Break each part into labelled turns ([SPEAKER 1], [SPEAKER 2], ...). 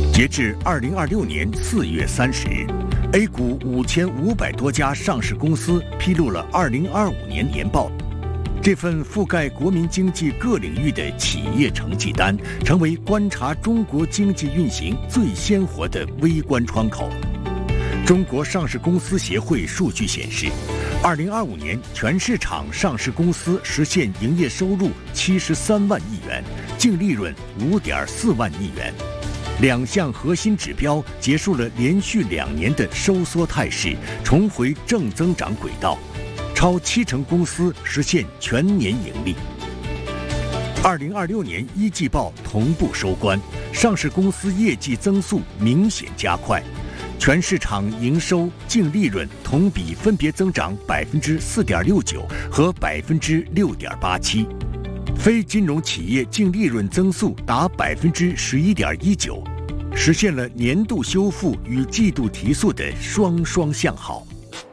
[SPEAKER 1] 截至2026年4月30日，A 股5500多家上市公司披露了2025年年报。这份覆盖国民经济各领域的企业成绩单，成为观察中国经济运行最鲜活的微观窗口。中国上市公司协会数据显示，2025年全市场上市公司实现营业收入73万亿元，净利润5.4万亿元。两项核心指标结束了连续2年的收缩态势，重回正增长轨道。超70%公司实现全年盈利。2026年一季报同步收官，上市公司业绩增速明显加快，全市场营收、净利润同比分别增长4.69%和6.87%，非金融企业净利润增速达11.19%，实现了年度修复与季度提速的双双向好。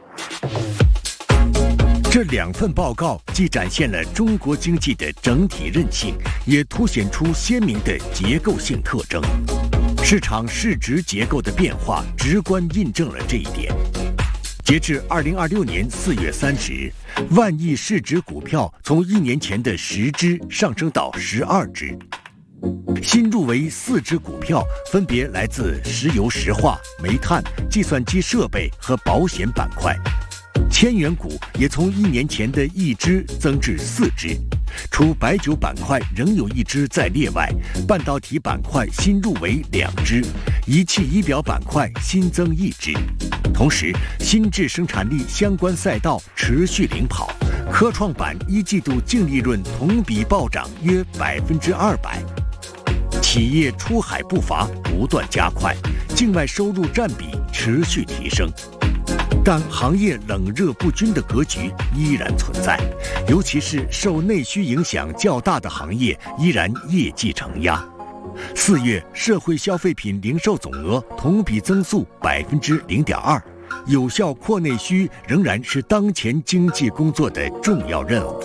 [SPEAKER 1] 这2份报告既展现了中国经济的整体韧性，也凸显出鲜明的结构性特征。市场市值结构的变化直观印证了这一点。截至2026年4月30日，万亿市值股票从1年前的10只上升到12只。新入围4只股票分别来自石油石化、煤炭、计算机设备和保险板块。千元股也从1年前的1只增至4只，除白酒板块仍有1只在列外，半导体板块新入围2只，仪器仪表板块新增1只。同时，新质生产力相关赛道持续领跑，科创板1季度净利润同比暴涨约200%。企业出海步伐不断加快，境外收入占比持续提升。但行业冷热不均的格局依然存在，尤其是受内需影响较大的行业依然业绩承压。4月社会消费品零售总额同比增速0.2%，有效扩内需仍然是当前经济工作的重要任务。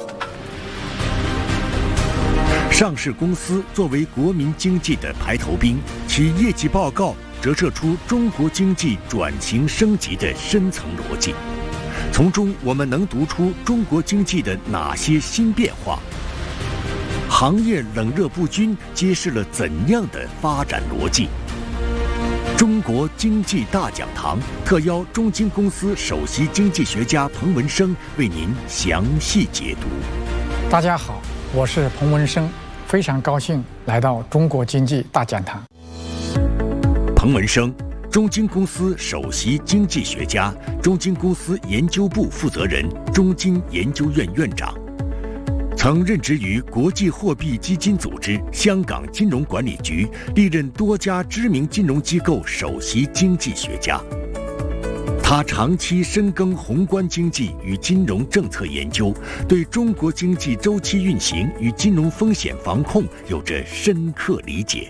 [SPEAKER 1] 上市公司作为国民经济的排头兵，其业绩报告折射出中国经济转型升级的深层逻辑，从中我们能读出中国经济的哪些新变化？行业冷热不均揭示了怎样的发展逻辑？中国经济大讲堂特邀中金公司首席经济学家彭文生为您详细解读。
[SPEAKER 2] 大家好，我是彭文生，非常高兴来到中国经济大讲堂。
[SPEAKER 1] 彭文生，中金公司首席经济学家，中金公司研究部负责人，中金研究院院长，曾任职于国际货币基金组织、香港金融管理局，历任多家知名金融机构首席经济学家。他长期深耕宏观经济与金融政策研究，对中国经济周期运行与金融风险防控有着深刻理解。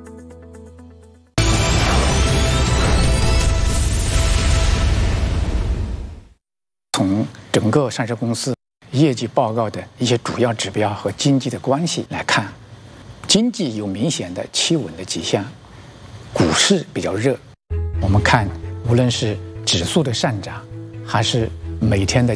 [SPEAKER 2] 从整个上市公司业绩报告的一些主要指标和经济的关系来看，经济有明显的企稳的迹象，股市比较热。我们看，无论是指数的上涨，还是每天的